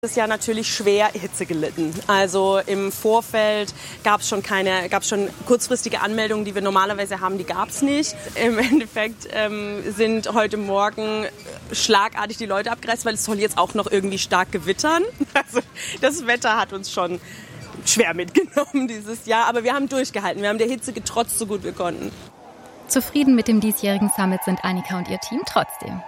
Das Jahr natürlich schwer Hitze gelitten. Also im Vorfeld gab es schon kurzfristige Anmeldungen, die wir normalerweise haben, die gab es nicht. Im Endeffekt sind heute Morgen schlagartig die Leute abgereist, weil es soll jetzt auch noch irgendwie stark gewittern. Also das Wetter hat uns schon schwer mitgenommen dieses Jahr, aber wir haben durchgehalten. Wir haben der Hitze getrotzt, so gut wir konnten. Zufrieden mit dem diesjährigen Summit sind Annika und ihr Team trotzdem.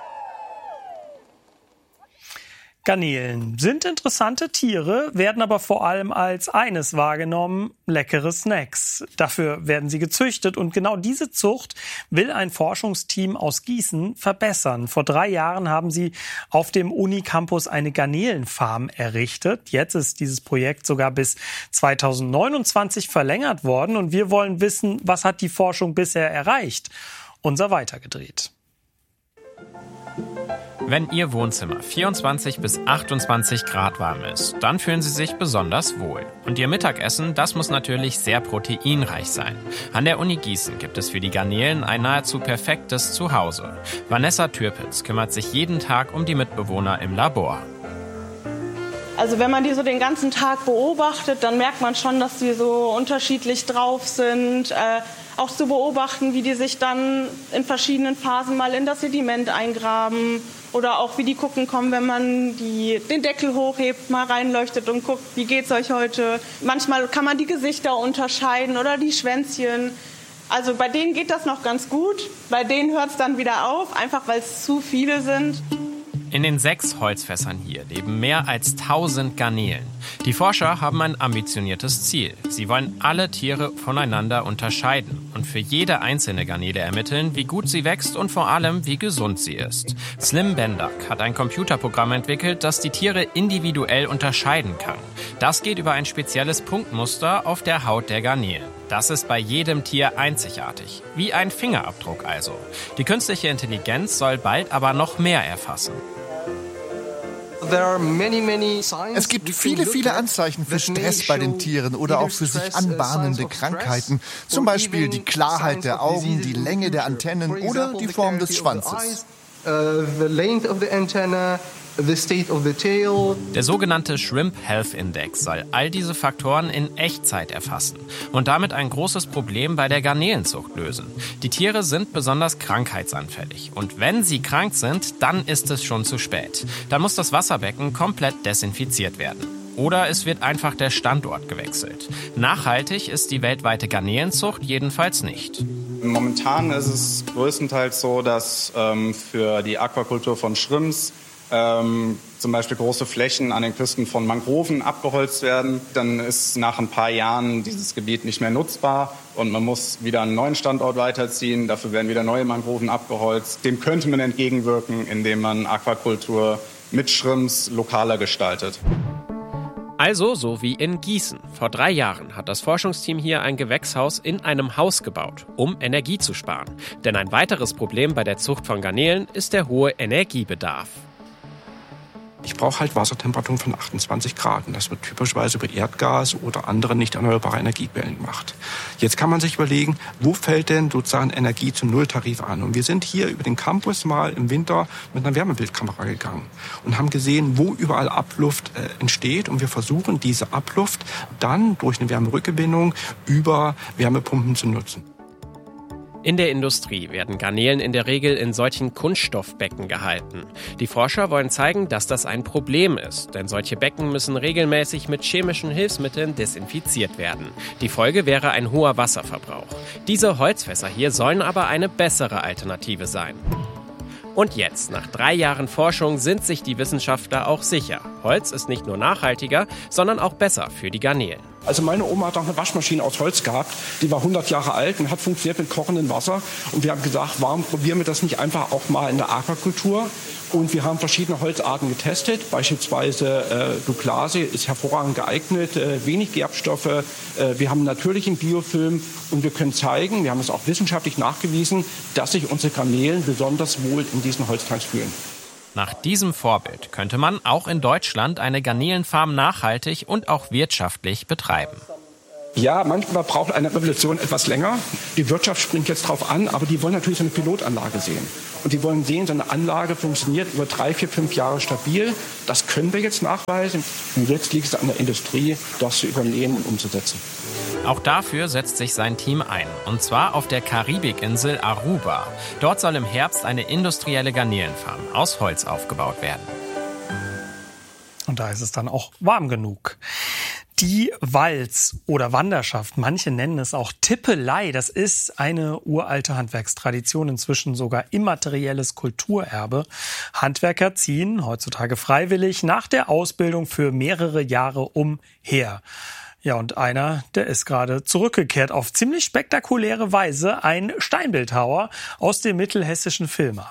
Garnelen sind interessante Tiere, werden aber vor allem als eines wahrgenommen: leckere Snacks. Dafür werden sie gezüchtet und genau diese Zucht will ein Forschungsteam aus Gießen verbessern. Vor 3 Jahren haben sie auf dem Unicampus eine Garnelenfarm errichtet. Jetzt ist dieses Projekt sogar bis 2029 verlängert worden und wir wollen wissen, was hat die Forschung bisher erreicht? Unser Weitergedreht. Wenn Ihr Wohnzimmer 24 bis 28 Grad warm ist, dann fühlen Sie sich besonders wohl. Und Ihr Mittagessen, das muss natürlich sehr proteinreich sein. An der Uni Gießen gibt es für die Garnelen ein nahezu perfektes Zuhause. Vanessa Türpitz kümmert sich jeden Tag um die Mitbewohner im Labor. Also wenn man die so den ganzen Tag beobachtet, dann merkt man schon, dass die so unterschiedlich drauf sind. Auch zu beobachten, wie die sich dann in verschiedenen Phasen mal in das Sediment eingraben oder auch wie die gucken kommen, wenn man den Deckel hochhebt, mal reinleuchtet und guckt, wie geht's euch heute. Manchmal kann man die Gesichter unterscheiden oder die Schwänzchen. Also bei denen geht das noch ganz gut, bei denen hört es dann wieder auf, einfach weil es zu viele sind. In den 6 Holzfässern hier leben mehr als 1000 Garnelen. Die Forscher haben ein ambitioniertes Ziel. Sie wollen alle Tiere voneinander unterscheiden und für jede einzelne Garnele ermitteln, wie gut sie wächst und vor allem, wie gesund sie ist. Slim Bendak hat ein Computerprogramm entwickelt, das die Tiere individuell unterscheiden kann. Das geht über ein spezielles Punktmuster auf der Haut der Garnelen. Das ist bei jedem Tier einzigartig. Wie ein Fingerabdruck also. Die künstliche Intelligenz soll bald aber noch mehr erfassen. Es gibt viele Anzeichen für Stress bei den Tieren oder auch für sich anbahnende Krankheiten. Zum Beispiel die Klarheit der Augen, die Länge der Antennen oder die Form des Schwanzes. Der sogenannte Shrimp Health Index soll all diese Faktoren in Echtzeit erfassen und damit ein großes Problem bei der Garnelenzucht lösen. Die Tiere sind besonders krankheitsanfällig und wenn sie krank sind, dann ist es schon zu spät. Dann muss das Wasserbecken komplett desinfiziert werden. Oder es wird einfach der Standort gewechselt. Nachhaltig ist die weltweite Garnelenzucht jedenfalls nicht. Momentan ist es größtenteils so, dass für die Aquakultur von Shrimps zum Beispiel große Flächen an den Küsten von Mangroven abgeholzt werden. Dann ist nach ein paar Jahren dieses Gebiet nicht mehr nutzbar und man muss wieder einen neuen Standort weiterziehen. Dafür werden wieder neue Mangroven abgeholzt. Dem könnte man entgegenwirken, indem man Aquakultur mit Shrimps lokaler gestaltet. Also so wie in Gießen. Vor 3 Jahren hat das Forschungsteam hier ein Gewächshaus in einem Haus gebaut, um Energie zu sparen. Denn ein weiteres Problem bei der Zucht von Garnelen ist der hohe Energiebedarf. Ich brauche halt Wassertemperaturen von 28 Grad. Und das wird typischerweise über Erdgas oder andere nicht erneuerbare Energiequellen gemacht. Jetzt kann man sich überlegen, wo fällt denn sozusagen Energie zum Nulltarif an? Und wir sind hier über den Campus mal im Winter mit einer Wärmebildkamera gegangen und haben gesehen, wo überall Abluft entsteht. Und wir versuchen, diese Abluft dann durch eine Wärmerückgewinnung über Wärmepumpen zu nutzen. In der Industrie werden Garnelen in der Regel in solchen Kunststoffbecken gehalten. Die Forscher wollen zeigen, dass das ein Problem ist, denn solche Becken müssen regelmäßig mit chemischen Hilfsmitteln desinfiziert werden. Die Folge wäre ein hoher Wasserverbrauch. Diese Holzfässer hier sollen aber eine bessere Alternative sein. Und jetzt, nach 3 Jahren Forschung, sind sich die Wissenschaftler auch sicher. Holz ist nicht nur nachhaltiger, sondern auch besser für die Garnelen. Also meine Oma hat auch eine Waschmaschine aus Holz gehabt, die war 100 Jahre alt und hat funktioniert mit kochendem Wasser. Und wir haben gesagt, warum probieren wir das nicht einfach auch mal in der Aquakultur? Und wir haben verschiedene Holzarten getestet, beispielsweise Douglase ist hervorragend geeignet, wenig Gerbstoffe, wir haben natürlichen Biofilm und wir können zeigen, wir haben es auch wissenschaftlich nachgewiesen, dass sich unsere Garnelen besonders wohl in diesen Holztanks fühlen. Nach diesem Vorbild könnte man auch in Deutschland eine Garnelenfarm nachhaltig und auch wirtschaftlich betreiben. Ja, manchmal braucht eine Revolution etwas länger. Die Wirtschaft springt jetzt drauf an, aber die wollen natürlich so eine Pilotanlage sehen. Und die wollen sehen, so eine Anlage funktioniert über 3, 4, 5 Jahre stabil. Das können wir jetzt nachweisen. Und jetzt liegt es an der Industrie, das zu übernehmen und umzusetzen. Auch dafür setzt sich sein Team ein. Und zwar auf der Karibikinsel Aruba. Dort soll im Herbst eine industrielle Garnelenfarm aus Holz aufgebaut werden. Und da ist es dann auch warm genug. Die Walz- oder Wanderschaft, manche nennen es auch Tippelei, das ist eine uralte Handwerkstradition, inzwischen sogar immaterielles Kulturerbe. Handwerker ziehen heutzutage freiwillig nach der Ausbildung für mehrere Jahre umher. Ja, und einer, der ist gerade zurückgekehrt auf ziemlich spektakuläre Weise, ein Steinbildhauer aus dem mittelhessischen Villmar.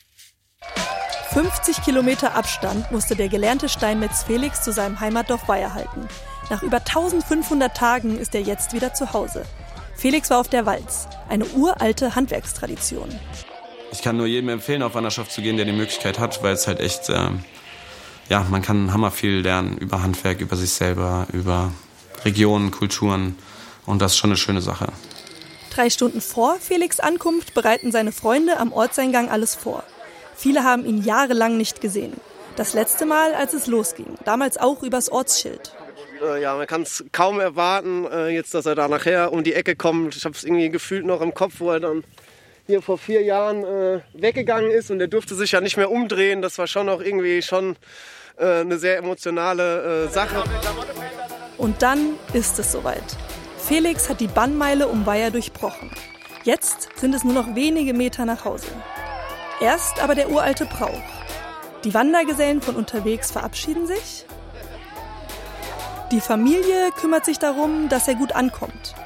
50 Kilometer Abstand musste der gelernte Steinmetz Felix zu seinem Heimatdorf Weiher halten. Nach über 1500 Tagen ist er jetzt wieder zu Hause. Felix war auf der Walz, eine uralte Handwerkstradition. Ich kann nur jedem empfehlen, auf Wanderschaft zu gehen, der die Möglichkeit hat, weil es halt echt, man kann hammer viel lernen über Handwerk, über sich selber, über Regionen, Kulturen, und das ist schon eine schöne Sache. 3 Stunden vor Felix' Ankunft bereiten seine Freunde am Ortseingang alles vor. Viele haben ihn jahrelang nicht gesehen. Das letzte Mal, als es losging, damals auch übers Ortsschild. Ja, man kann es kaum erwarten, jetzt, dass er da nachher um die Ecke kommt. Ich habe es irgendwie gefühlt noch im Kopf, wo er dann hier vor 4 Jahren weggegangen ist und er durfte sich ja nicht mehr umdrehen. Das war schon auch irgendwie eine sehr emotionale Sache. Und dann ist es soweit. Felix hat die Bannmeile um Weiher durchbrochen. Jetzt sind es nur noch wenige Meter nach Hause. Erst aber der uralte Brauch. Die Wandergesellen von unterwegs verabschieden sich. Die Familie kümmert sich darum, dass er gut ankommt.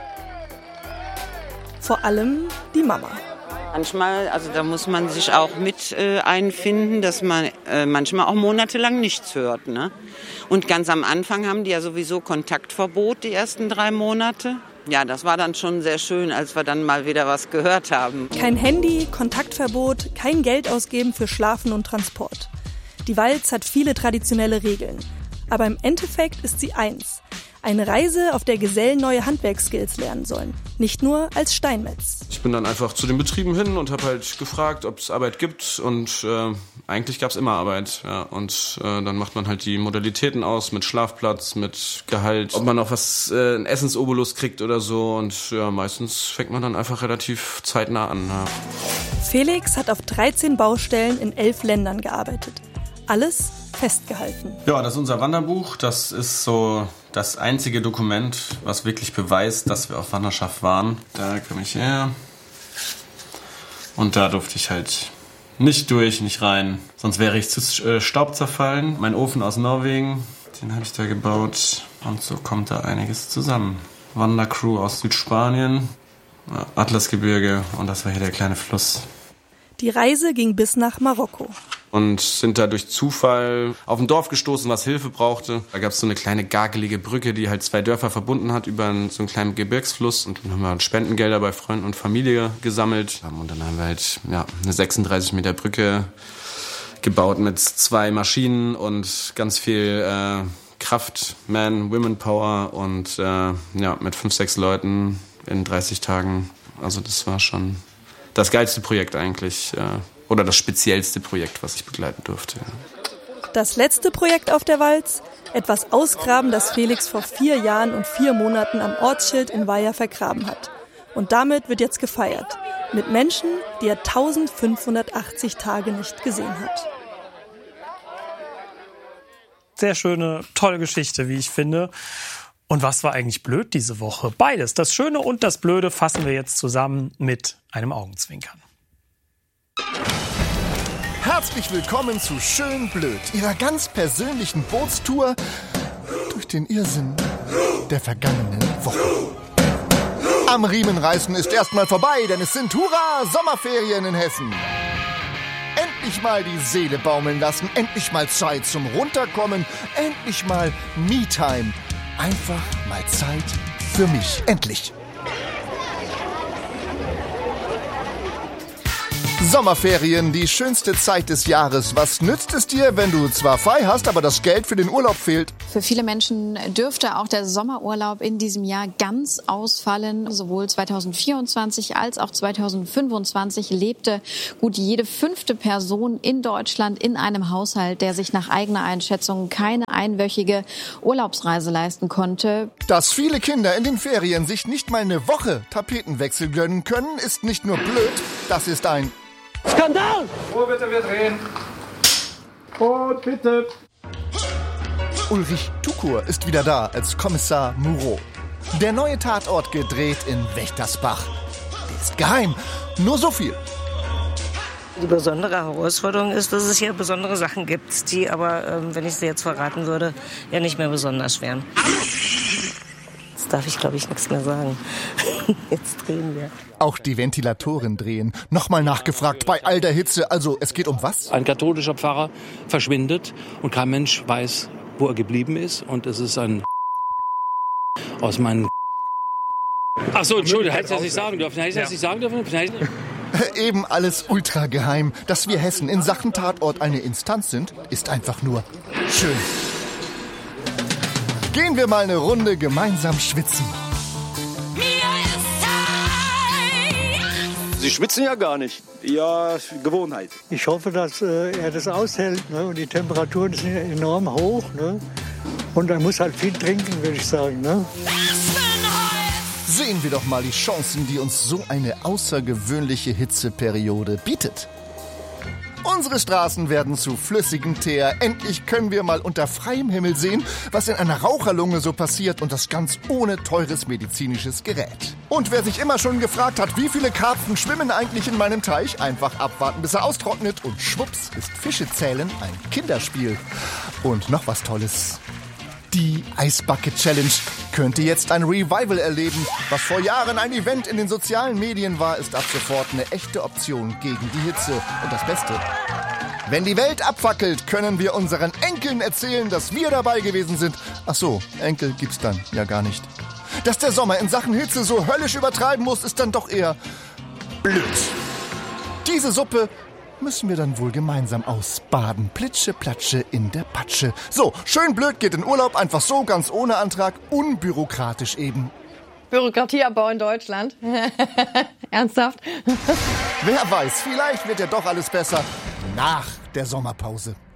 Vor allem die Mama. Manchmal, also da muss man sich auch mit einfinden, dass man manchmal auch monatelang nichts hört. Ne? Und ganz am Anfang haben die ja sowieso Kontaktverbot, die ersten 3 Monate. Ja, das war dann schon sehr schön, als wir dann mal wieder was gehört haben. Kein Handy, Kontaktverbot, kein Geld ausgeben für Schlafen und Transport. Die Walz hat viele traditionelle Regeln. Aber im Endeffekt ist sie eins. Eine Reise, auf der Gesellen neue Handwerksskills lernen sollen. Nicht nur als Steinmetz. Ich bin dann einfach zu den Betrieben hin und habe halt gefragt, ob es Arbeit gibt. Und eigentlich gab es immer Arbeit. Ja. Und dann macht man halt die Modalitäten aus mit Schlafplatz, mit Gehalt. Ob man auch einen Essensobolus kriegt oder so. Und ja, meistens fängt man dann einfach relativ zeitnah an. Ja. Felix hat auf 13 Baustellen in 11 Ländern gearbeitet. Alles festgehalten. Ja, das ist unser Wanderbuch. Das ist so das einzige Dokument, was wirklich beweist, dass wir auf Wanderschaft waren. Da komme ich her. Und da durfte ich halt nicht rein. Sonst wäre ich zu Staub zerfallen. Mein Ofen aus Norwegen, den habe ich da gebaut. Und so kommt da einiges zusammen. Wandercrew aus Südspanien, Atlasgebirge, und das war hier der kleine Fluss. Die Reise ging bis nach Marokko. Und sind da durch Zufall auf ein Dorf gestoßen, was Hilfe brauchte. Da gab es so eine kleine gagelige Brücke, die halt 2 Dörfer verbunden hat über so einen kleinen Gebirgsfluss. Und dann haben wir Spendengelder bei Freunden und Familie gesammelt. Und dann haben wir halt eine 36 Meter Brücke gebaut mit 2 Maschinen und ganz viel Kraft, Man-Women-Power und mit 5, 6 Leuten in 30 Tagen. Also das war schon das geilste Projekt eigentlich. Oder das speziellste Projekt, was ich begleiten durfte. Das letzte Projekt auf der Walz? Etwas ausgraben, das Felix vor 4 Jahren und 4 Monaten am Ortsschild in Weiher vergraben hat. Und damit wird jetzt gefeiert. Mit Menschen, die er 1580 Tage nicht gesehen hat. Sehr schöne, tolle Geschichte, wie ich finde. Und was war eigentlich blöd diese Woche? Beides, das Schöne und das Blöde, fassen wir jetzt zusammen mit einem Augenzwinkern. Herzlich willkommen zu Schön Blöd, Ihrer ganz persönlichen Bootstour durch den Irrsinn der vergangenen Woche. Am Riemenreißen ist erstmal vorbei, denn es sind Hurra Sommerferien in Hessen. Endlich mal die Seele baumeln lassen, endlich mal Zeit zum Runterkommen, endlich mal Me-Time. Einfach mal Zeit für mich, endlich. Sommerferien, die schönste Zeit des Jahres. Was nützt es dir, wenn du zwar frei hast, aber das Geld für den Urlaub fehlt? Für viele Menschen dürfte auch der Sommerurlaub in diesem Jahr ganz ausfallen. Sowohl 2024 als auch 2025 lebte gut jede 5. Person in Deutschland in einem Haushalt, der sich nach eigener Einschätzung keine einwöchige Urlaubsreise leisten konnte. Dass viele Kinder in den Ferien sich nicht mal eine Woche Tapetenwechsel gönnen können, ist nicht nur blöd, das ist ein Skandal! Oh, bitte, wir drehen. Und bitte. Ulrich Tukur ist wieder da als Kommissar Moreau. Der neue Tatort gedreht in Wächtersbach. Der ist geheim. Nur so viel. Die besondere Herausforderung ist, dass es hier besondere Sachen gibt, die aber, wenn ich sie jetzt verraten würde, ja nicht mehr besonders wären. Jetzt darf ich, glaube ich, nichts mehr sagen. Jetzt drehen wir. Auch die Ventilatoren drehen. Nochmal nachgefragt bei all der Hitze. Also, es geht um was? Ein katholischer Pfarrer verschwindet und kein Mensch weiß, wo er geblieben ist. Und es ist ein aus meinen... Ach so, Entschuldigung, hätte ich das nicht sagen dürfen. Hätte ich das nicht sagen dürfen? Eben alles ultra geheim. Dass wir Hessen in Sachen Tatort eine Instanz sind, ist einfach nur schön. Gehen wir mal eine Runde gemeinsam schwitzen. Sie schwitzen ja gar nicht. Ja, Gewohnheit. Ich hoffe, dass er das aushält. Ne? Und die Temperaturen sind enorm hoch. Ne? Und er muss halt viel trinken, würde ich sagen. Ne? Sehen wir doch mal die Chancen, die uns so eine außergewöhnliche Hitzeperiode bietet. Unsere Straßen werden zu flüssigem Teer. Endlich können wir mal unter freiem Himmel sehen, was in einer Raucherlunge so passiert, und das ganz ohne teures medizinisches Gerät. Und wer sich immer schon gefragt hat, wie viele Karpfen schwimmen eigentlich in meinem Teich, einfach abwarten, bis er austrocknet, und schwupps ist Fische zählen ein Kinderspiel. Und noch was Tolles. Die Eisbucket Challenge könnte jetzt ein Revival erleben. Was vor Jahren ein Event in den sozialen Medien war, ist ab sofort eine echte Option gegen die Hitze. Und das Beste: Wenn die Welt abfackelt, können wir unseren Enkeln erzählen, dass wir dabei gewesen sind. Ach so, Enkel gibt's dann ja gar nicht. Dass der Sommer in Sachen Hitze so höllisch übertreiben muss, ist dann doch eher blöd. Diese Suppe müssen wir dann wohl gemeinsam ausbaden. Plitsche, Platsche in der Patsche. So, schön blöd geht in Urlaub, einfach so, ganz ohne Antrag, unbürokratisch eben. Bürokratieabbau in Deutschland. Ernsthaft? Wer weiß, vielleicht wird ja doch alles besser nach der Sommerpause.